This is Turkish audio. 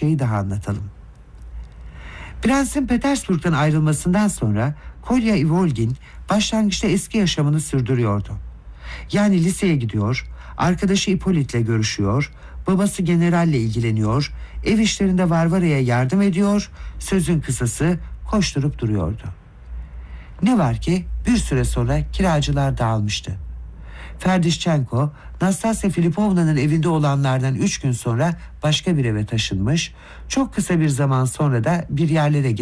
şeyi daha anlatalım. Prensin Petersburg'dan ayrılmasından sonra Kolya Ivolgin başlangıçta eski yaşamını sürdürüyordu. Yani liseye gidiyor, arkadaşı Ippolit'le görüşüyor, babası generalle ilgileniyor, ev işlerinde Varvara'ya yardım ediyor, sözün kısası koşturup duruyordu. Ne var ki bir süre sonra kiracılar dağılmıştı. Ferdişçenko, Nastasya Filipovna'nın evinde olanlardan 3 gün sonra başka bir eve taşınmış, çok kısa bir zaman sonra da bir yerlere gitmiş.